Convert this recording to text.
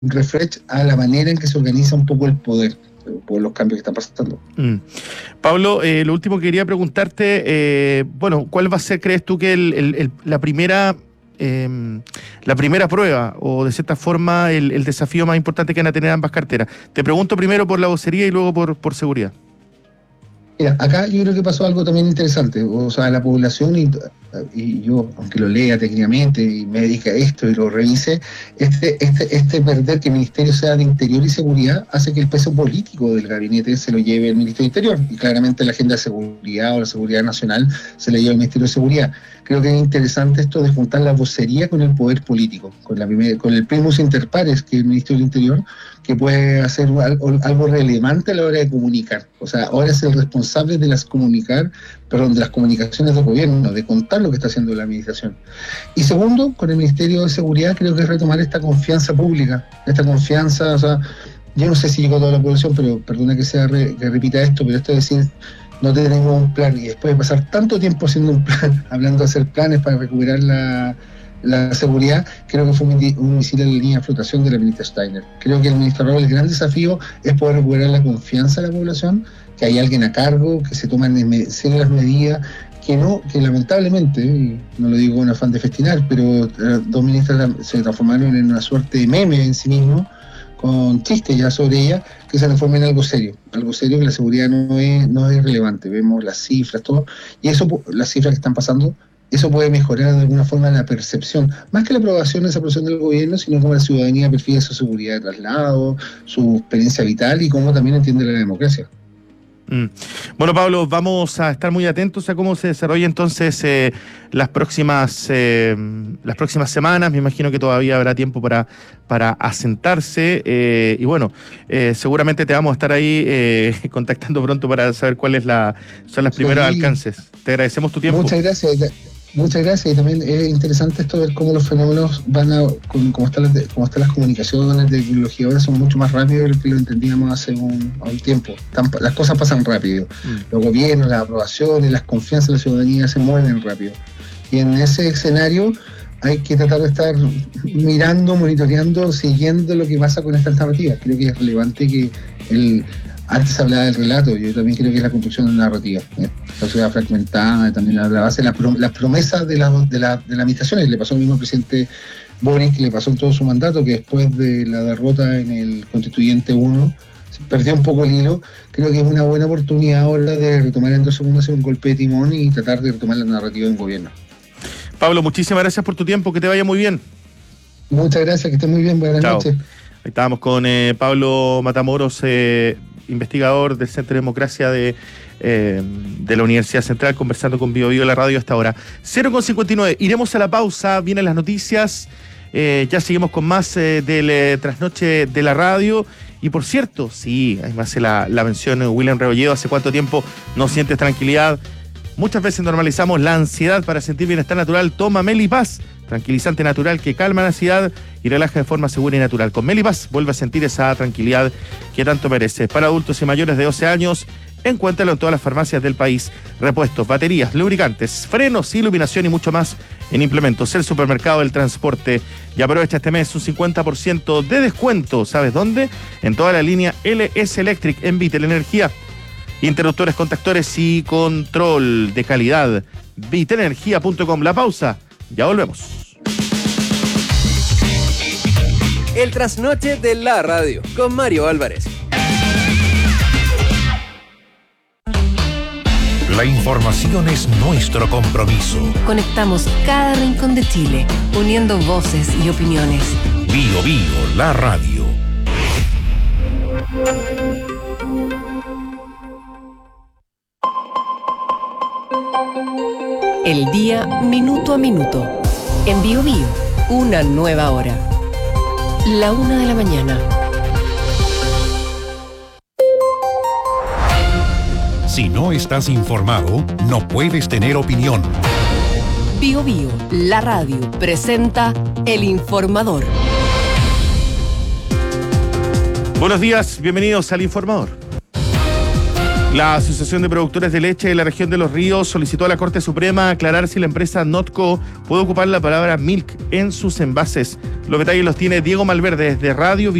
refresh a la manera en que se organiza un poco el poder por los cambios que están pasando. Pablo, lo último que quería preguntarte, ¿cuál va a ser, crees tú, que la primera prueba, o de cierta forma el desafío más importante que van a tener ambas carteras? Te pregunto primero por la vocería y luego por seguridad. Mira, acá yo creo que pasó algo también interesante. O sea, la población, y yo, aunque lo lea técnicamente y me dedique a esto y lo revise, este perder que el Ministerio sea de Interior y Seguridad hace que el peso político del gabinete se lo lleve el Ministerio de Interior, y claramente la agenda de seguridad o la seguridad nacional se la lleva el Ministerio de Seguridad. Creo que es interesante esto de juntar la vocería con el poder político, con el primus inter pares, que es el Ministerio del Interior, que puede hacer algo relevante a la hora de comunicar. O sea, ahora es el responsable de las comunicaciones del gobierno, de contar lo que está haciendo la administración. Y segundo, con el Ministerio de Seguridad, creo que es retomar esta confianza pública, esta confianza, o sea, yo no sé si llegó a toda la población, pero perdona que repita esto, pero esto es decir, no tenemos un plan, y después de pasar tanto tiempo haciendo un plan, hablando de hacer planes para recuperar la seguridad, creo que fue un misil en la línea de flotación de la ministra Steiner. Creo que el administrador, el gran desafío es poder recuperar la confianza de la población, que hay alguien a cargo, que se toman en serio las medidas, que lamentablemente, y no lo digo con afán de festinar, pero dos ministras se transformaron en una suerte de meme en sí mismo, con chistes ya sobre ella, que se transforma en algo serio, que la seguridad no es relevante. Vemos las cifras, todo, y eso, las cifras que están pasando, eso puede mejorar de alguna forma la percepción, más que la aprobación del gobierno, sino cómo la ciudadanía percibe su seguridad de traslado, su experiencia vital y cómo también entiende la democracia. Bueno, Pablo, vamos a estar muy atentos a cómo se desarrolla entonces las próximas semanas. Me imagino que todavía habrá tiempo para asentarse, y bueno, seguramente te vamos a estar ahí contactando pronto para saber cuáles son los primeros alcances. Te agradecemos tu tiempo. Muchas gracias, y también es interesante esto de ver cómo los fenómenos cómo están las comunicaciones de tecnología ahora, son mucho más rápidos de lo que lo entendíamos hace un tiempo. Las cosas pasan rápido, los gobiernos, las aprobaciones, las confianzas de la ciudadanía se mueven rápido, y en ese escenario hay que tratar de estar mirando, monitoreando, siguiendo lo que pasa con estas narrativas. Creo que es relevante que antes hablaba del relato, yo también creo que es la construcción de una narrativa. La sociedad fragmentada, también la base de las promesas de la administración. Le pasó al mismo presidente Boric, que le pasó en todo su mandato, que después de la derrota en el Constituyente 1, se perdió un poco el hilo. Creo que es una buena oportunidad ahora de retomar en 2 segundos, hacer un golpe de timón y tratar de retomar la narrativa del gobierno. Pablo, muchísimas gracias por tu tiempo, que te vaya muy bien. Muchas gracias, que estés muy bien, buenas noches. Ahí estábamos con Pablo Matamoros, investigador del Centro de Democracia de la Universidad Central, conversando con Bio Bio la radio hasta ahora. 0:59, iremos a la pausa, vienen las noticias, ya seguimos con más del trasnoche de la radio. Y por cierto, sí, además hace la mención William Rebolledo, ¿hace cuánto tiempo no sientes tranquilidad? Muchas veces normalizamos la ansiedad. Para sentir bienestar natural, toma Melipaz, tranquilizante natural que calma la ansiedad y relaja de forma segura y natural. Con Melipaz vuelve a sentir esa tranquilidad que tanto mereces. Para adultos y mayores de 12 años, encuéntralo en todas las farmacias del país. Repuestos, baterías, lubricantes, frenos, iluminación y mucho más en implementos. El supermercado del transporte. Y aprovecha este mes un 50% de descuento. ¿Sabes dónde? En toda la línea LS Electric en Vitel Energía. Interruptores, contactores y control de calidad. Vitenenergia.com. La pausa. Ya volvemos. El trasnoche de la radio con Mario Álvarez. La información es nuestro compromiso. Conectamos cada rincón de Chile, uniendo voces y opiniones. Bio Bio, la radio. El día minuto a minuto. En Bio Bio, una nueva hora. 1:00 a.m. Si no estás informado, no puedes tener opinión. Bio Bio, la radio, presenta El Informador. Buenos días, bienvenidos al Informador. La Asociación de Productores de Leche de la región de Los Ríos solicitó a la Corte Suprema aclarar si la empresa Notco puede ocupar la palabra milk en sus envases. Los detalles los tiene Diego Malverde desde Radio